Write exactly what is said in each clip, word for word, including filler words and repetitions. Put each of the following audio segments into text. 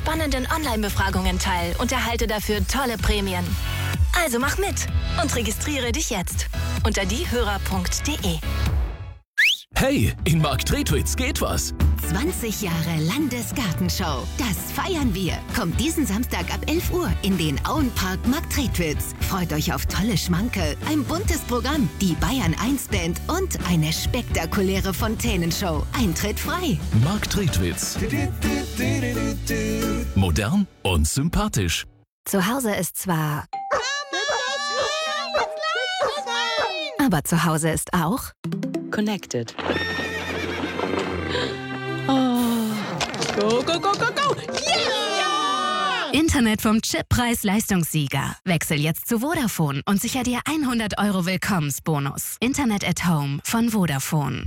spannenden Online-Befragungen teil und erhalte dafür tolle Prämien. Also mach mit und registriere dich jetzt unter diehörer punkt de. Hey, in Marktredwitz geht was. zwanzig Jahre Landesgartenschau. Das feiern wir. Kommt diesen Samstag ab elf Uhr in den Auenpark Marktredwitz. Freut euch auf tolle Schmankerl, ein buntes Programm, die Bayern eins Band und eine spektakuläre Fontänenshow. Eintritt frei. Marktredwitz. Modern und sympathisch. Zu Hause ist zwar... Aber zu Hause ist auch... Connected. Oh. Go, go, go, go, go! Yeah! Internet vom Chip Preis-Leistungssieger. Wechsel jetzt zu Vodafone und sicher dir hundert Euro Willkommensbonus. Internet at Home von Vodafone.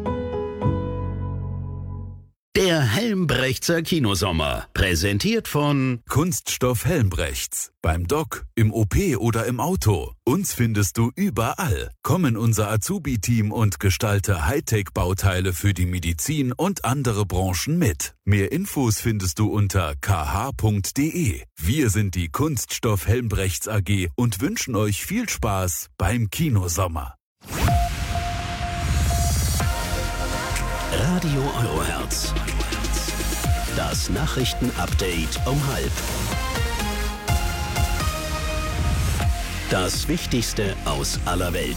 Der Helmbrechtser Kinosommer, präsentiert von Kunststoff Helmbrechts. Beim Doc, im O P oder im Auto. Uns findest du überall. Komm in unser Azubi-Team und gestalte Hightech-Bauteile für die Medizin und andere Branchen mit. Mehr Infos findest du unter k h punkt de. Wir sind die Kunststoff Helmbrechts A G und wünschen euch viel Spaß beim Kinosommer. Radio Eurohertz. Das Nachrichtenupdate um halb. Das Wichtigste aus aller Welt.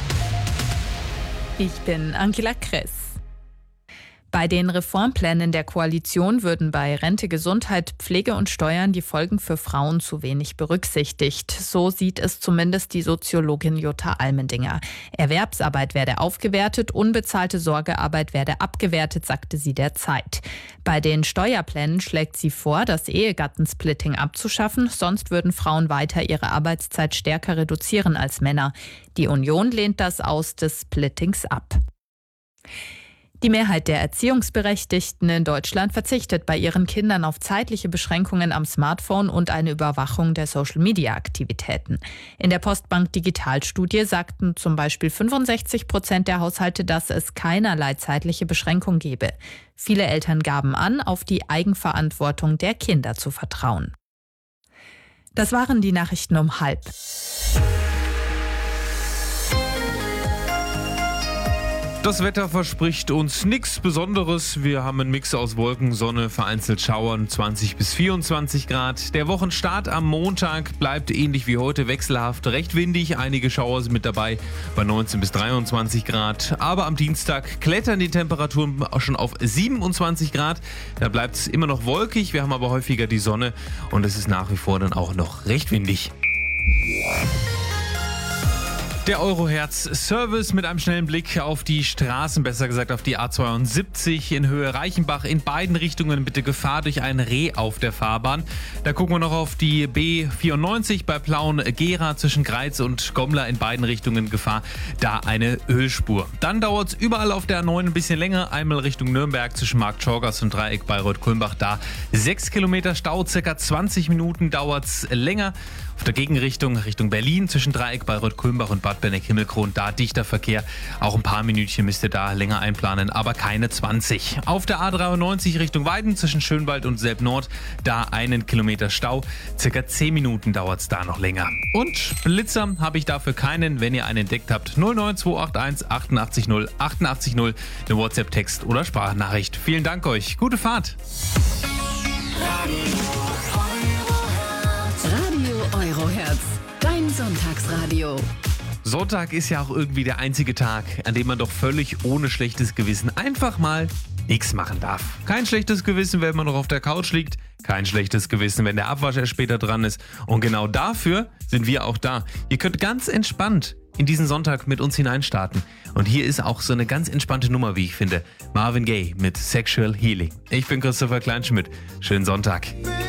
Ich bin Angela Kress. Bei den Reformplänen der Koalition würden bei Rente, Gesundheit, Pflege und Steuern die Folgen für Frauen zu wenig berücksichtigt. So sieht es zumindest die Soziologin Jutta Almendinger. Erwerbsarbeit werde aufgewertet, unbezahlte Sorgearbeit werde abgewertet, sagte sie der Zeit. Bei den Steuerplänen schlägt sie vor, das Ehegattensplitting abzuschaffen, sonst würden Frauen weiter ihre Arbeitszeit stärker reduzieren als Männer. Die Union lehnt das Aus des Splittings ab. Die Mehrheit der Erziehungsberechtigten in Deutschland verzichtet bei ihren Kindern auf zeitliche Beschränkungen am Smartphone und eine Überwachung der Social-Media-Aktivitäten. In der Postbank Digitalstudie sagten zum Beispiel fünfundsechzig Prozent der Haushalte, dass es keinerlei zeitliche Beschränkung gebe. Viele Eltern gaben an, auf die Eigenverantwortung der Kinder zu vertrauen. Das waren die Nachrichten um halb. Das Wetter verspricht uns nichts Besonderes. Wir haben einen Mix aus Wolken, Sonne, vereinzelt Schauern, zwanzig bis vierundzwanzig Grad. Der Wochenstart am Montag bleibt ähnlich wie heute wechselhaft, recht windig. Einige Schauer sind mit dabei bei neunzehn bis dreiundzwanzig Grad. Aber am Dienstag klettern die Temperaturen schon auf siebenundzwanzig Grad. Da bleibt es immer noch wolkig. Wir haben aber häufiger die Sonne und es ist nach wie vor dann auch noch recht windig. Der Eurohertz-Service mit einem schnellen Blick auf die Straßen, besser gesagt auf die A zweiundsiebzig in Höhe Reichenbach. In beiden Richtungen bitte Gefahr durch ein Reh auf der Fahrbahn. Da gucken wir noch auf die B vierundneunzig bei Plauen-Gera zwischen Greiz und Gommler. In beiden Richtungen Gefahr, da eine Ölspur. Dann dauert es überall auf der A neun ein bisschen länger. Einmal Richtung Nürnberg zwischen Marktschorgast und Dreieck Bayreuth-Kulmbach. Da sechs Kilometer Stau, circa zwanzig Minuten dauert es länger. Auf der Gegenrichtung Richtung Berlin zwischen Dreieck Bayreuth-Kulmbach und Bad Benneck-Himmelkron, da dichter Verkehr. Auch ein paar Minütchen müsst ihr da länger einplanen, aber keine zwanzig. Auf der A dreiundneunzig Richtung Weiden zwischen Schönwald und Selb-Nord, da einen Kilometer Stau. Circa zehn Minuten dauert es da noch länger. Und Blitzer habe ich dafür keinen. Wenn ihr einen entdeckt habt, null neun zwei acht eins achtundachtzig null achtundachtzig null, eine WhatsApp-Text- oder Sprachnachricht. Vielen Dank euch. Gute Fahrt. Eurohertz, dein Sonntagsradio. Sonntag ist ja auch irgendwie der einzige Tag, an dem man doch völlig ohne schlechtes Gewissen einfach mal nichts machen darf. Kein schlechtes Gewissen, wenn man noch auf der Couch liegt. Kein schlechtes Gewissen, wenn der Abwasch erst später dran ist. Und genau dafür sind wir auch da. Ihr könnt ganz entspannt in diesen Sonntag mit uns hineinstarten. Und hier ist auch so eine ganz entspannte Nummer, wie ich finde. Marvin Gaye mit Sexual Healing. Ich bin Christopher Kleinschmidt. Schönen Sonntag.